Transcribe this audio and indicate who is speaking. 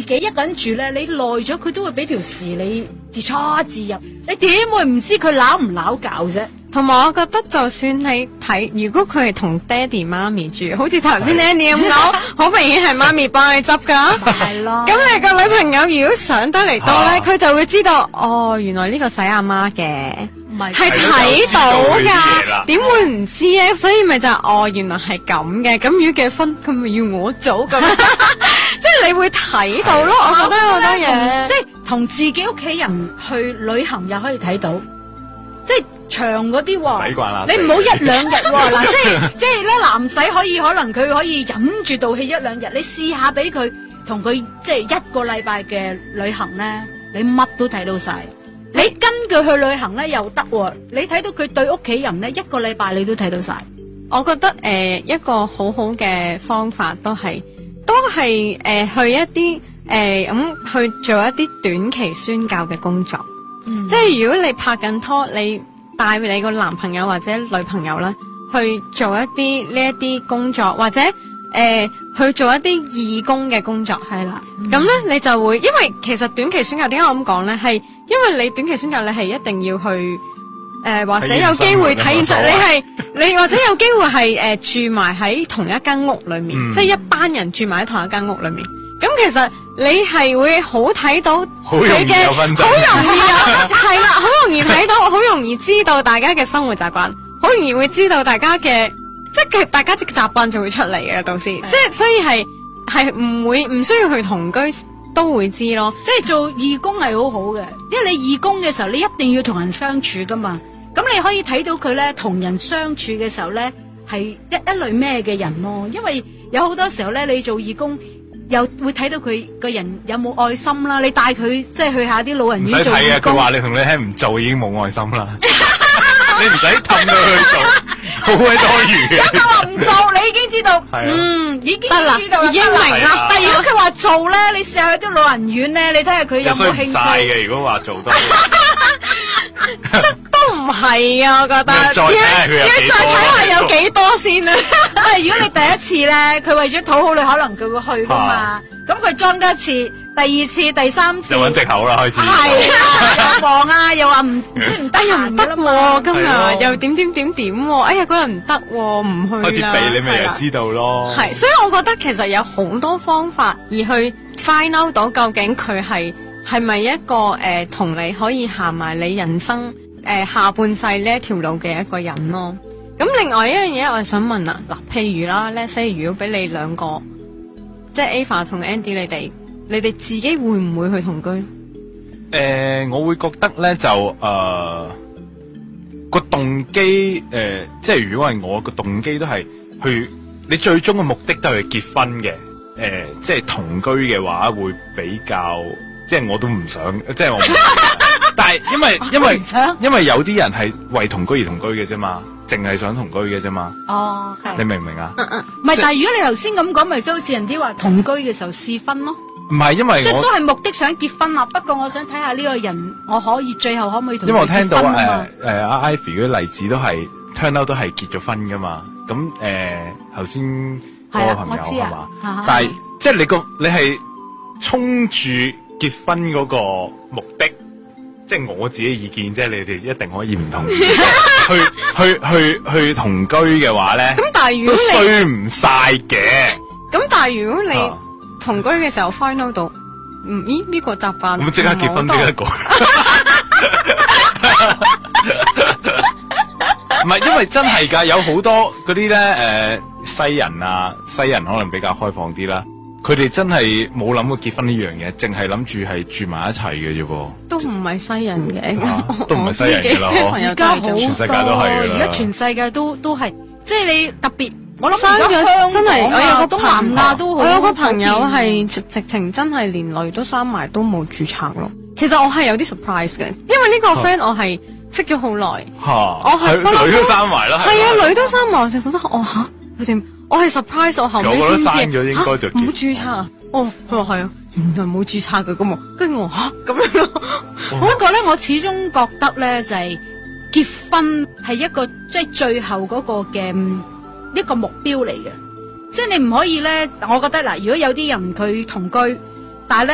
Speaker 1: 己一個人住咧，你耐咗佢都會俾條匙你自出自入，你點會唔知佢鬧唔鬧教啫？
Speaker 2: 同埋我覺得就算你睇，如果佢係同爹哋媽咪住，好似頭先 Andy 咁講，好明顯係媽咪幫你執噶。
Speaker 1: 係咯。
Speaker 2: 咁你個女朋友如果上得嚟多咧，佢就會知道哦，原來呢個使阿媽嘅，係睇到噶，點會唔知咧？所以咪就係哦，原來係咁嘅。咁如果結婚，佢咪要我做咁，即係你會睇到咯。我覺得好多嘢，
Speaker 1: 即係同自己屋企人去旅行又可以睇到，即係。長嗰啲喎，你唔好一兩日喎，嗱，即係咧男仔可能佢可以忍住道氣一兩日，你試下俾佢同佢即係一個禮拜嘅旅行咧，你乜都睇到晒。你跟佢去旅行咧又得喎，你睇到佢對屋企人咧一個禮拜你都睇到晒。
Speaker 2: 我覺得一個好好嘅方法都係去一啲去做一啲短期宣教嘅工作，即係如果你拍緊拖你。帶你個男朋友或者女朋友咧去做一啲工作，或者去做一啲義工嘅工作，係啦。咁咧你就會，因為其實短期宣教點解我咁講咧，係因為你短期宣教你係一定要去或者有機會體驗出你或者有機會係住埋喺同一間屋裏面，即係一班人住埋喺同一間屋裏面。咁其實你係會好睇到佢嘅，好容易係啦，好容易睇到，好容易知道大家嘅生活習慣，好容易會知道大家嘅，即係大家嘅習慣就會出嚟嘅，到時即係所以係唔需要去同居都會知咯。
Speaker 1: 即係做義工係好好嘅，因為你義工嘅時候你一定要同人相處噶嘛，咁你可以睇到佢咧同人相處嘅時候咧係一類咩嘅人咯，因為有好多時候咧你做義工。又會睇到佢個人有冇愛心啦，你帶佢即係去下啲老人院做義工。唔使睇啊，佢話你同你聽唔做已經冇愛心啦，你唔使氹到佢做，好鬼多餘嘅。咁佢話唔做，你已經知道，已經知道啦，已經明啦。但係如果佢話做咧，你試下去啲老人院咧，你睇下佢有冇興趣。晒嘅，如果話做得。
Speaker 2: 都唔係啊，我覺得要再睇下有幾多先啦。如果你第一次咧，佢為咗討好你，可能佢會去噶嘛。咁佢裝多一次，第二次、第三次，就揾藉口啦，開始。係啊，又忙啊，又話唔得，又唔得喎，今日又點，哎呀嗰日唔得喎，唔去啦。開始避你咪又知道咯。係，所以我覺得其實有好多方法而去 find out 到究竟佢係咪一個同你可以行埋你人生下半世呢一條路嘅一個人咯。咁另外一樣嘢我係想問啊，嗱，譬如啦 let's say 如果俾你兩個，即係 Ava 同 Andy 你哋自己會唔會去同居？
Speaker 3: 我會覺得咧就個動機即係如果係我個動機都係去，你最終嘅目的都係結婚嘅。即係同居嘅話會比較，即係我都唔想，即係我唔但係因為有啲人係為同居而同居嘅啫嘛，淨係想同居嘅啫嘛。
Speaker 1: 哦，
Speaker 3: 你明唔明啊？
Speaker 1: 唔係，但係如果你頭先咁講，咪即係好似人哋話同居嘅時候試婚咯。
Speaker 3: 唔係，因為
Speaker 1: 即係都係目的想結婚啦。不過我想睇下呢個人，我可以最後可唔可以同佢結婚啊？
Speaker 3: 因為我聽到阿 Ivy 嗰啲例子都係 turn out 都係結咗婚噶嘛。咁頭先嗰個朋友係嘛？但係即係你係衝住結婚嗰個目的，即係我自己意見，即係你哋一定可以唔同意去同居嘅話咧，咁但係如果都衰唔晒嘅。
Speaker 2: 咁但係如果你同居嘅時候 find out 到，咦呢個習慣，
Speaker 3: 咁即刻結婚即刻改。唔係，因為真係㗎，有好多嗰啲咧西人可能比較開放啲啦。佢哋真係冇諗過結婚呢樣嘢，淨係諗住係住埋一齊嘅啫噃。
Speaker 2: 都唔係西人嘅，
Speaker 3: 都唔係西人嘅啦。
Speaker 1: 而家好多，
Speaker 3: 全世界都係㗎啦。
Speaker 1: 而家全世界都係，即係你特別。我諗
Speaker 2: 生咗真係，我有個
Speaker 1: 東南亞都好。
Speaker 2: 我有個朋友係直情真係連女都生埋都冇註冊咯。其實我係有啲 surprise 嘅，因為呢個 friend 我係識咗好耐。我係
Speaker 3: 女都生埋啦。
Speaker 2: 係啊，女都生埋，我就覺得我係 surprise， 我後尾先知嚇冇註冊啊！哦，佢話係啊，原來冇註冊嘅咁喎。跟住我嚇咁樣咯。
Speaker 1: 不過咧，我始終覺得咧就係結婚係一個即係最後嗰個嘅一個目標嚟嘅，即係你唔可以咧。我覺得嗱，如果有啲人佢同居，但係咧。